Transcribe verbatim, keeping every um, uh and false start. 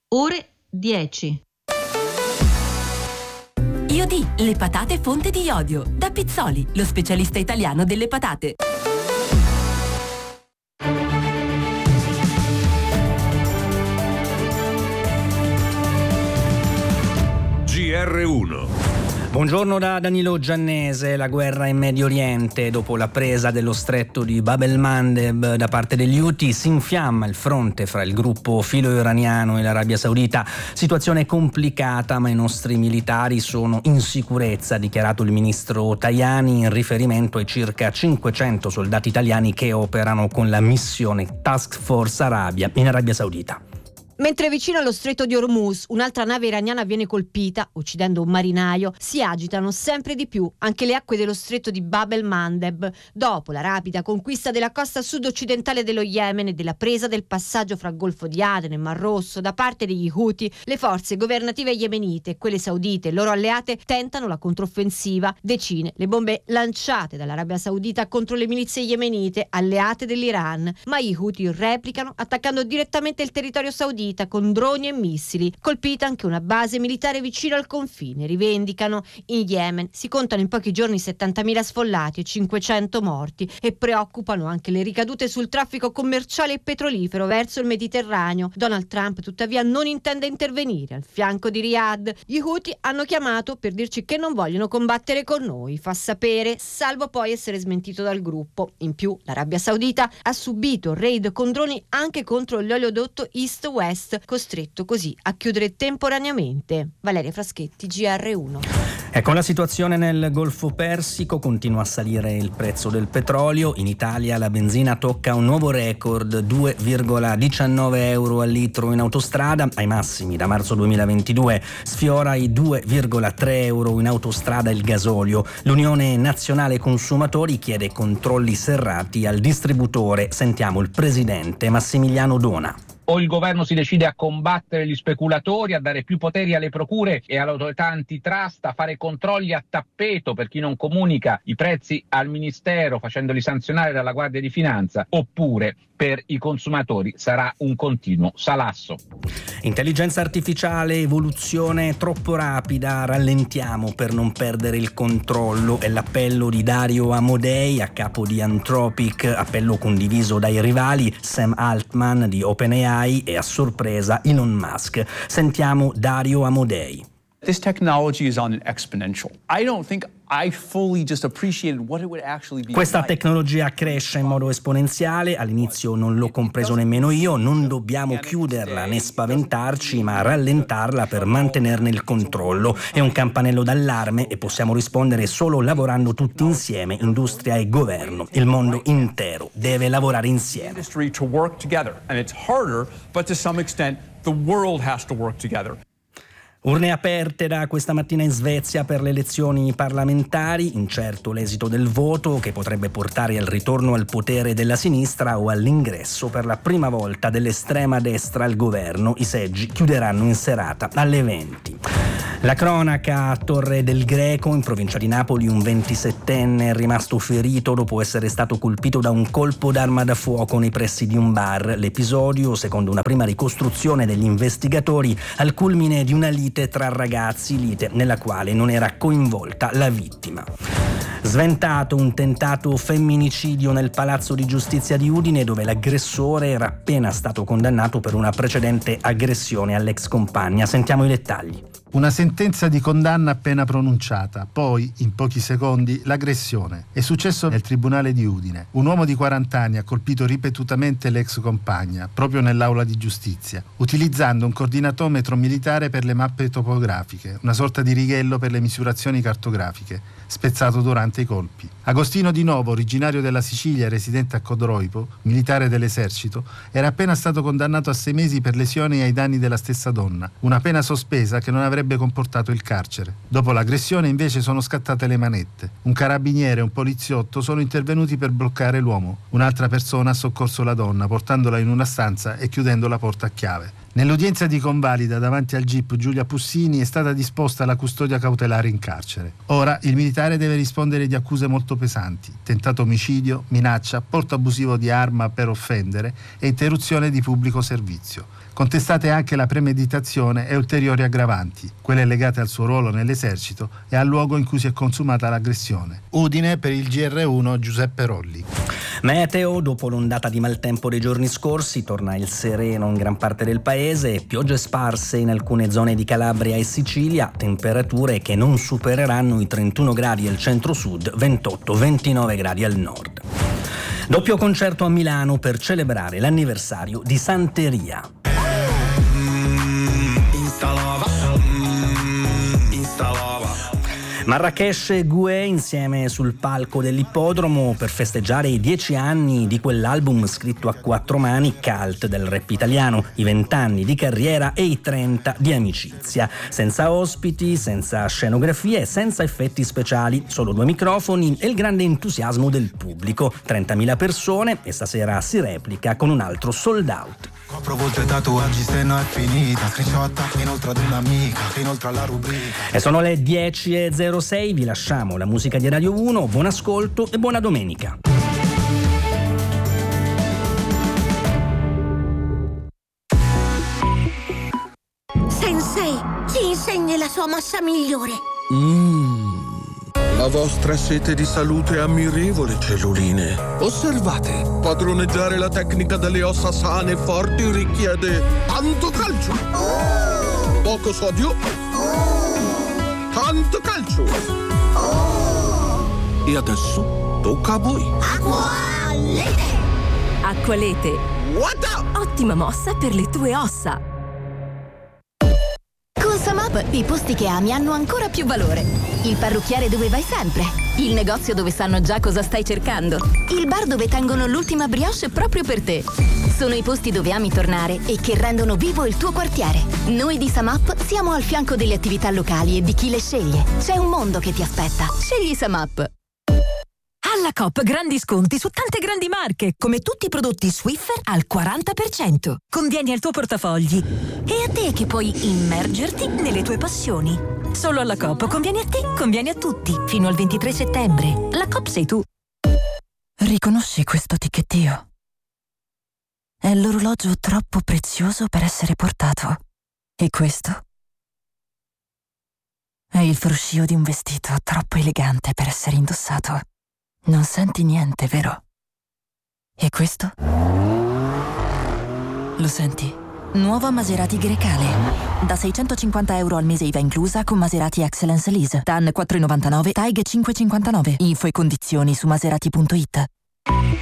ore dieci. Iodi, le patate fonte di iodio. Da Pizzoli, lo specialista italiano delle patate. G R uno. Buongiorno da Danilo Giannese. La guerra in Medio Oriente, dopo la presa dello stretto di Bab el-Mandeb da parte degli Houthi, si infiamma il fronte fra il gruppo filo-iraniano e l'Arabia Saudita. Situazione complicata, ma i nostri militari sono in sicurezza, ha dichiarato il ministro Tajani in riferimento ai circa cinquecento soldati italiani che operano con la missione Task Force Arabia in Arabia Saudita. Mentre vicino allo stretto di Hormuz un'altra nave iraniana viene colpita, uccidendo un marinaio, si agitano sempre di più anche le acque dello stretto di Bab el-Mandeb, dopo la rapida conquista della costa sud-occidentale dello Yemen e della presa del passaggio fra Golfo di Aden e Mar Rosso da parte degli Houthi. Le forze governative yemenite e quelle saudite e loro alleate tentano la controffensiva. Decine le bombe lanciate dall'Arabia Saudita contro le milizie yemenite alleate dell'Iran, ma gli Houthi replicano attaccando direttamente il territorio saudita con droni e missili. Colpita anche una base militare vicino al confine, rivendicano. In Yemen si contano in pochi giorni settantamila sfollati e cinquecento morti e preoccupano anche le ricadute sul traffico commerciale e petrolifero verso il Mediterraneo. Donald Trump tuttavia non intende intervenire al fianco di Riyadh. Gli Houthi hanno chiamato per dirci che non vogliono combattere con noi, fa sapere, salvo poi essere smentito dal gruppo. In più l'Arabia Saudita ha subito raid con droni anche contro l'oleodotto East-West, costretto così a chiudere temporaneamente. Valeria Fraschetti, G R uno. Ecco, la situazione nel Golfo Persico: continua a salire il prezzo del petrolio. In Italia la benzina tocca un nuovo record, due virgola diciannove euro al litro in autostrada, ai massimi da marzo duemilaventidue. Sfiora i due virgola tre euro in autostrada il gasolio. L'Unione Nazionale Consumatori chiede controlli serrati al distributore. Sentiamo il presidente Massimiliano Dona. O il governo si decide a combattere gli speculatori, a dare più poteri alle procure e all'autorità antitrust, a fare controlli a tappeto per chi non comunica i prezzi al ministero facendoli sanzionare dalla Guardia di Finanza, oppure per i consumatori sarà un continuo salasso. Intelligenza artificiale, evoluzione troppo rapida, rallentiamo per non perdere il controllo. È l'appello di Dario Amodei, a capo di Anthropic, appello condiviso dai rivali Sam Altman di OpenAI e a sorpresa Elon Musk. Sentiamo Dario Amodei. This technology is on an exponential. I don't think I fully just appreciated what it would actually be. Questa tecnologia cresce in modo esponenziale, all'inizio non l'ho compreso nemmeno io, non dobbiamo chiuderla né spaventarci, ma rallentarla per mantenerne il controllo. È un campanello d'allarme e possiamo rispondere solo lavorando tutti insieme, industria e governo. Il mondo intero deve lavorare insieme. Industry to work together, and it's harder, but to some extent the world has to work together. Urne aperte da questa mattina in Svezia per le elezioni parlamentari, incerto l'esito del voto che potrebbe portare al ritorno al potere della sinistra o all'ingresso per la prima volta dell'estrema destra al governo. I seggi chiuderanno in serata alle venti. La cronaca a Torre del Greco, in provincia di Napoli, un ventisettenne è rimasto ferito dopo essere stato colpito da un colpo d'arma da fuoco nei pressi di un bar. L'episodio, secondo una prima ricostruzione degli investigatori, al culmine di una lite tra ragazzi, lite nella quale non era coinvolta la vittima. Sventato un tentato femminicidio nel Palazzo di Giustizia di Udine, dove l'aggressore era appena stato condannato per una precedente aggressione all'ex compagna. Sentiamo i dettagli. Una sentenza di condanna appena pronunciata, poi, in pochi secondi, l'aggressione. È successo nel tribunale di Udine. Un uomo di quaranta anni ha colpito ripetutamente l'ex compagna, proprio nell'aula di giustizia, utilizzando un coordinatometro militare per le mappe topografiche, una sorta di righello per le misurazioni cartografiche, spezzato durante i colpi. Agostino Di Novo, originario della Sicilia e residente a Codroipo, militare dell'esercito, era appena stato condannato a sei mesi per lesioni ai danni della stessa donna, una pena sospesa che non avrebbe comportato il carcere. Dopo l'aggressione invece sono scattate le manette. Un carabiniere e un poliziotto sono intervenuti per bloccare l'uomo. Un'altra persona ha soccorso la donna portandola in una stanza e chiudendo la porta a chiave. Nell'udienza di convalida davanti al G I P Giulia Pussini è stata disposta la custodia cautelare in carcere. Ora il militare deve rispondere di accuse molto pesanti: tentato omicidio, minaccia, porto abusivo di arma per offendere e interruzione di pubblico servizio. Contestate anche la premeditazione e ulteriori aggravanti, quelle legate al suo ruolo nell'esercito e al luogo in cui si è consumata l'aggressione. Udine per il G R uno Giuseppe Rolli. Meteo: dopo l'ondata di maltempo dei giorni scorsi torna il sereno in gran parte del paese, piogge sparse in alcune zone di Calabria e Sicilia, temperature che non supereranno i trentuno gradi al centro-sud, ventotto ventinove gradi al nord. Doppio concerto a Milano per celebrare l'anniversario di Santeria. Marrakesh e Guè insieme sul palco dell'ippodromo per festeggiare i dieci anni di quell'album scritto a quattro mani, cult del rap italiano, i vent'anni di carriera e i trenta di amicizia. Senza ospiti, senza scenografie, senza effetti speciali, solo due microfoni e il grande entusiasmo del pubblico. trentamila persone e stasera si replica con un altro sold out. Copro volte tatuaggi se no è finita. Screenshot inoltre ad un'amica, inoltre alla rubrica. E sono le dieci e zero sei, vi lasciamo la musica di Radio uno, buon ascolto e buona domenica. Sensei, ci insegni la sua mossa migliore. Mmm, la vostra sete di salute è ammirevole, celluline. Osservate, padroneggiare la tecnica delle ossa sane e forti richiede tanto calcio, poco sodio, tanto calcio. E adesso tocca a voi. Acqualete! Acqualete. What up? Ottima mossa per le tue ossa. Con Samap i posti che ami hanno ancora più valore. Il parrucchiere dove vai sempre. Il negozio dove sanno già cosa stai cercando. Il bar dove tengono l'ultima brioche proprio per te. Sono i posti dove ami tornare e che rendono vivo il tuo quartiere. Noi di Samap siamo al fianco delle attività locali e di chi le sceglie. C'è un mondo che ti aspetta. Scegli Samap. Alla Coop grandi sconti su tante grandi marche, come tutti i prodotti Swiffer al quaranta per cento. Convieni al tuo portafogli. E a te che puoi immergerti nelle tue passioni. Solo alla Coop convieni a te, convieni a tutti. Fino al ventitré settembre. La Coop sei tu. Riconosci questo ticchettio? È l'orologio troppo prezioso per essere portato. E questo? È il fruscio di un vestito troppo elegante per essere indossato. Non senti niente, vero? E questo? Lo senti? Nuova Maserati Grecale. Da seicentocinquanta euro al mese I V A inclusa con Maserati Excellence Lease. T A N quattro virgola novantanove, T A I G cinque virgola cinquantanove. Info e condizioni su maserati punto it.